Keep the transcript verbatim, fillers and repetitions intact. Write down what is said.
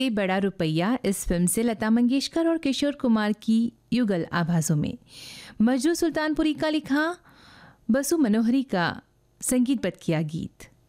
ये बड़ा रुपया इस फिल्म से लता मंगेशकर और किशोर कुमार की युगल आवाज़ों में मजरू सुल्तानपुरी का लिखा, बसु मनोहरी का संगीतबद्ध किया गीत।